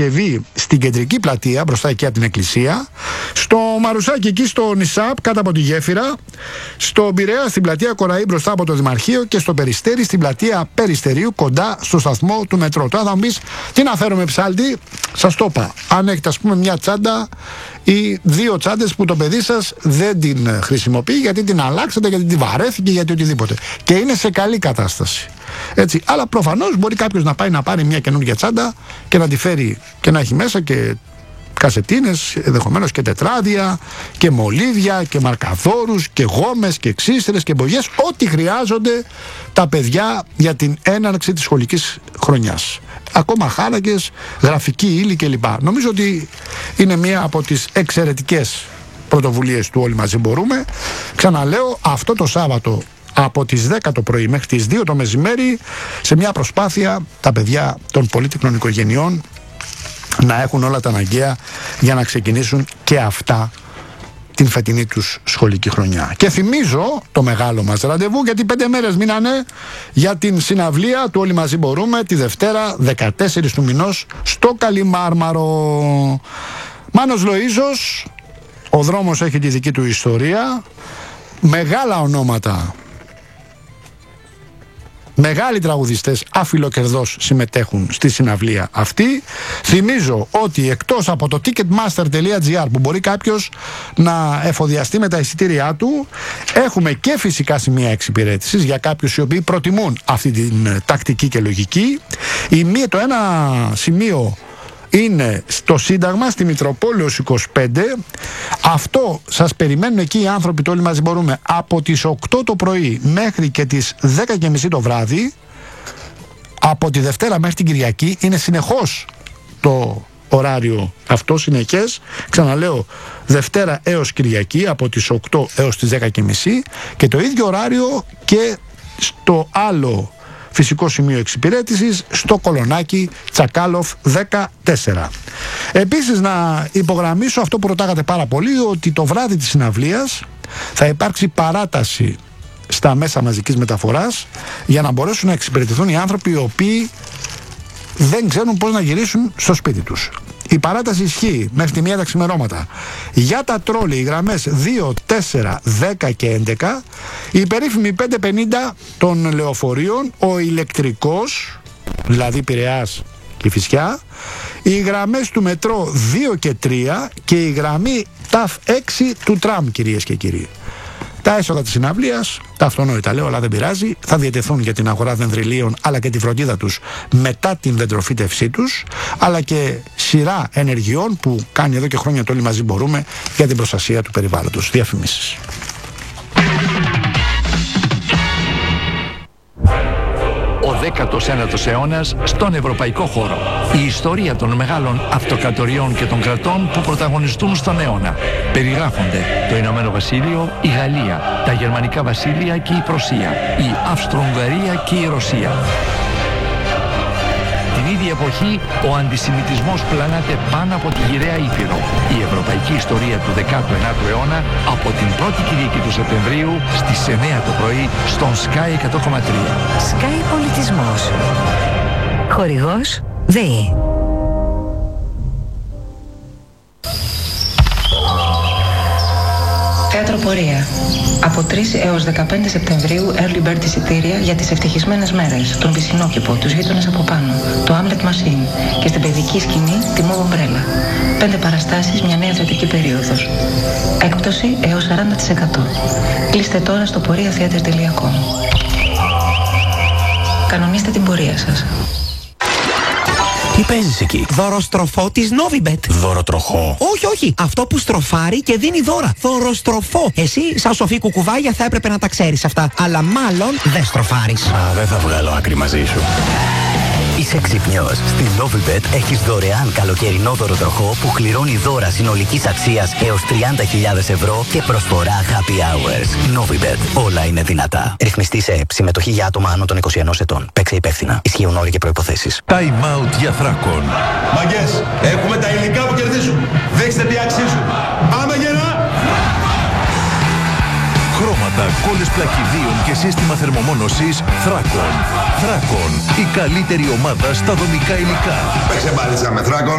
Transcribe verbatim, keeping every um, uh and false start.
Παρασκευή στην κεντρική πλατεία, μπροστά εκεί από την εκκλησία, στο Μαρουσάκι εκεί στο Νησάπ, κάτω από τη γέφυρα, στο Πειραιά στην πλατεία Κοραή, μπροστά από το Δημαρχείο, και στο Περιστέρι στην πλατεία Περιστερίου, κοντά στο σταθμό του μετρό. Τώρα θα μου πεις, τι να φέρουμε ψάλτη, σας το είπα. Αν έχετε, ας πούμε, μια τσάντα ή δύο τσάντες που το παιδί σας δεν την χρησιμοποιεί, γιατί την αλλάξατε, γιατί την βαρέθηκε, γιατί οτιδήποτε, και είναι σε καλή κατάσταση. Έτσι. Αλλά προφανώς μπορεί κάποιος να πάει να πάρει μια καινούργια τσάντα και να τη φέρει και να έχει μέσα και κασετίνες, ενδεχομένως και τετράδια και μολύβια και μαρκαδόρους και γόμες και ξύστρες και μπογιές, ό,τι χρειάζονται τα παιδιά για την έναρξη της σχολικής χρονιάς. Ακόμα χάρακες, γραφική ύλη κλπ. Νομίζω ότι είναι μία από τις εξαιρετικές πρωτοβουλίες του Όλοι Μαζί Μπορούμε. Ξαναλέω, αυτό το Σάββατο από τις δέκα το πρωί μέχρι τις δύο το μεσημέρι, σε μια προσπάθεια τα παιδιά των πολύτεκνων οικογενειών να έχουν όλα τα αναγκαία για να ξεκινήσουν και αυτά την φετινή τους σχολική χρονιά. Και θυμίζω το μεγάλο μας ραντεβού, γιατί πέντε μέρες μείνανε για την συναυλία του Όλοι Μαζί Μπορούμε τη Δευτέρα δεκατέσσερις του μηνός στο Καλιμάρμαρο. Μάνος Λοΐζος, ο δρόμος έχει τη δική του ιστορία, μεγάλα ονόματα, μεγάλοι τραγουδιστές αφιλοκερδώς συμμετέχουν στη συναυλία αυτή. Θυμίζω ότι εκτός από το ticketmaster τελεία gr που μπορεί κάποιος να εφοδιαστεί με τα εισιτήριά του, έχουμε και φυσικά σημεία εξυπηρέτησης για κάποιους οι οποίοι προτιμούν αυτή την τακτική και λογική. Η μία, το ένα σημείο είναι στο Σύνταγμα, στη Μητροπόλεως είκοσι πέντε. Αυτό σας περιμένουν εκεί οι άνθρωποι του Όλοι Μαζί Μπορούμε από τις οκτώ το πρωί μέχρι και τις δέκα και μισή το βράδυ. Από τη Δευτέρα μέχρι την Κυριακή είναι συνεχώς το ωράριο αυτό, συνεχές. Ξαναλέω, Δευτέρα έως Κυριακή από τις οκτώ έως τις δέκα και μισή, και το ίδιο ωράριο και στο άλλο φυσικό σημείο εξυπηρέτησης στο Κολονάκι Τσακάλοφ δεκατέσσερα. Επίσης να υπογραμμίσω αυτό που ρωτάγατε πάρα πολύ, ότι το βράδυ της συναυλίας θα υπάρξει παράταση στα μέσα μαζικής μεταφοράς για να μπορέσουν να εξυπηρετηθούν οι άνθρωποι οι οποίοι δεν ξέρουν πώς να γυρίσουν στο σπίτι τους. Η παράταση ισχύει μέχρι τη μία τα ξημερώματα. Για τα τρόλι, οι γραμμές δύο, τέσσερα, δέκα και έντεκα, η περίφημη πεντακόσια πενήντα των λεωφορείων, ο ηλεκτρικός, δηλαδή Πειραιάς και Φυσιά, οι γραμμές του μετρό δύο και τρία και η γραμμή ΤΑΦ έξι του τραμ, κυρίες και κύριοι. Τα έσοδα της συναυλίας, τα αυτονόητα λέω, αλλά δεν πειράζει, θα διατεθούν για την αγορά δενδριλίων αλλά και τη φροντίδα τους μετά την δεντροφύτευσή τους, αλλά και σειρά ενεργειών που κάνει εδώ και χρόνια το Όλοι Μαζί Μπορούμε για την προστασία του περιβάλλοντος. Διαφημίσεις. Ο δέκατος ένατος αιώνας στον ευρωπαϊκό χώρο. Η ιστορία των μεγάλων αυτοκρατοριών και των κρατών που πρωταγωνιστούν στον αιώνα. Περιγράφονται το Ηνωμένο Βασίλειο, η Γαλλία, τα Γερμανικά Βασίλεια και η Πρωσία, η Αυστρο-Ουγγαρία και η Ρωσία. Την ίδια εποχή, ο αντισημιτισμός πλανάται πάνω από τη γυραιά Ήπειρο. Η ευρωπαϊκή ιστορία του δέκατου ένατου αιώνα από την πρώτη Κυριακή του Σεπτεμβρίου στις εννέα το πρωί στον Sky εκατό κόμμα τρία. Sky Πολιτισμός. Χορηγός ΔΕΗ. Θέατρο Πορεία. Από τρεις έως δεκαπέντε Σεπτεμβρίου early bird εισιτήρια για τις ευτυχισμένες μέρες, τον Πισινόκηπο, τους γείτονες από πάνω, το Hamlet Machine και στην παιδική σκηνή τη Move Umbrella. Πέντε παραστάσεις, μια νέα θεατρική περίοδος. Έκπτωση έως σαράντα τοις εκατό. Κλείστε τώρα στο πορεία theatre τελεία com. Κανονίστε την πορεία σας. Τι παίζεις εκεί? Δωροστροφό της Novibet. Δωροτροχό? Όχι, όχι. Αυτό που στροφάρει και δίνει δώρα. Δωροστροφό. Εσύ, σαν σοφή κουκουβάγια, θα έπρεπε να τα ξέρεις αυτά. Αλλά μάλλον δεν στροφάρεις. Α, δεν θα βγάλω άκρη μαζί σου. Είσαι ξυπνιός. Στη Novibet έχεις δωρεάν καλοκαιρινό δωροτροχό που κληρώνει δώρα συνολικής αξίας έως τριάντα χιλιάδες ευρώ και προσφορά happy hours. Novibet. Όλα είναι δυνατά. Ρυθμιστή σε ΕΠ. Συμμετοχή για άτομα άνω των είκοσι ενός ετών. Παίξε υπεύθυνα. Ισχύουν όροι και προϋποθέσεις. Time out για Θράκον. Μαγκές, έχουμε τα υλικά που κερδίζουν. Δείξτε τι αξίζουν. Πάμε γερά! Χρώματα, κόλλες πλακιδίων και σύστημα θερμομόνωσης Θράκον. Θράκον, η καλύτερη ομάδα στα δομικά υλικά. Παίξε μπάλιτσα με Θράκον.